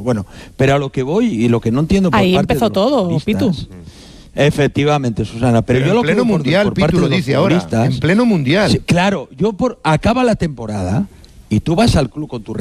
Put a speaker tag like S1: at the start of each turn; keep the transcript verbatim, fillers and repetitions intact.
S1: Bueno, pero a lo que voy y lo que no entiendo por
S2: Ahí
S1: parte
S2: empezó
S1: de los
S2: todo, Pitu.
S1: Efectivamente, Susana. Pero,
S3: Pero
S1: yo
S3: en
S1: lo que
S3: pleno
S1: veo por-
S3: mundial,
S1: por
S3: Pitu
S1: parte de
S3: lo
S1: los
S3: dice ahora.
S1: futbolistas-
S3: En pleno mundial.
S1: Sí, claro, yo por acaba la temporada y tú vas al club con tu